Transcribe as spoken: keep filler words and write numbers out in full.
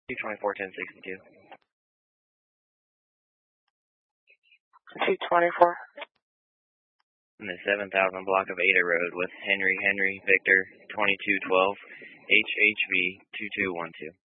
two twenty-four, ten sixty-two. two twenty-four. In the seven thousand block of Ada Road with Henry Henry Victor twenty-two twelve H H V two two one two.